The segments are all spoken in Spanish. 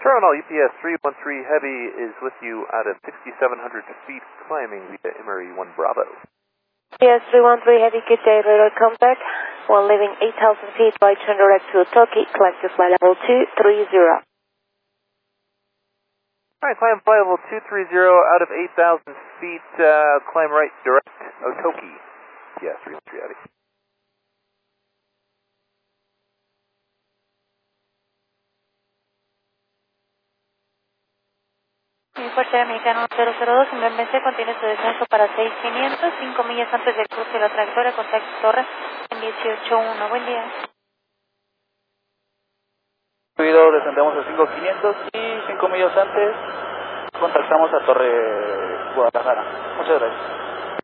Terminal UPS 313 Heavy is with you out of 6,700 feet, climbing via Emery 1 Bravo. UPS 313 Heavy, good day, radar contact. While leaving 8,000 feet, by turn direct to Otoki, climb to flight level 230. Alright, climb flight level 230 out of 8,000 feet, climb right direct, Otoki. Yeah, 313 Heavy. Fuerte Americano 002, en BMC contiene su descenso para 6,500, 5 millas antes del cruce de la trayectoria, contacto torre en 18.1. Buen día. Subido, descendemos a 5,500 y 5 millas antes contactamos a Torre Guadalajara. Muchas gracias.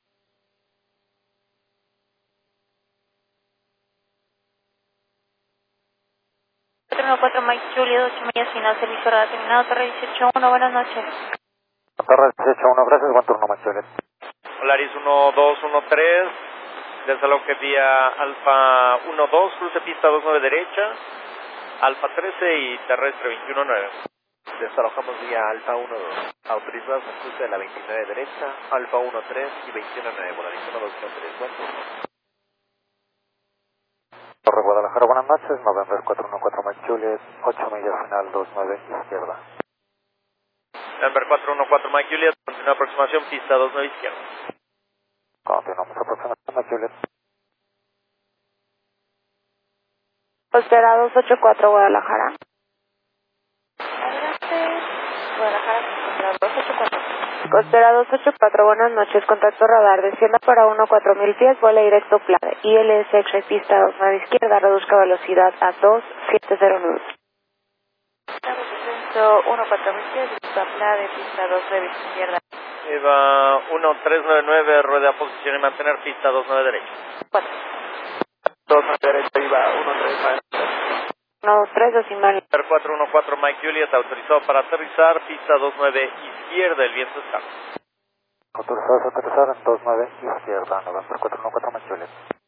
414 Mike Juliet, 8 millas final, servicio radar terminado, Torre 18.1, buenas noches. Torre 18.1, gracias, buen turno, Mike Juliet. Polaris 1213, desaloje vía Alfa 12, cruce pista 29 derecha, Alfa 13 y terrestre 219. Desalojamos vía Alfa 12, autorizados en cruce de la 29 derecha, Alfa 13 y 219, Polaris 1213, buen turno. Torre Guadalajara, buenas noches, November 414 Mike Juliet, 8 millas final, 29 izquierda. November 414 Mike Juliet, continúa aproximación, pista 29 izquierda. Continuamos aproximación, Mike Juliet. Costera 284 Guadalajara. Adelante, Guadalajara, Costera 284. Costera 284, buenas noches, contacto radar, descienda para 14000 pies, vuela directo Plade, ILS X-ray pista 29 izquierda, reduzca velocidad a 270 nudos. Descenso 14000 pies, directo Plade, pista 29 izquierda. Eva 1399, rueda posición y mantener, pista 29 derecha. 4. 29 derecha, iba 13. 1-3 decimal. November 414 Mike Juliet, autorizado para aterrizar, pista 29 izquierda, el viento está. Autorizados a aterrizar en 29 izquierda, November 414 Mike Juliet.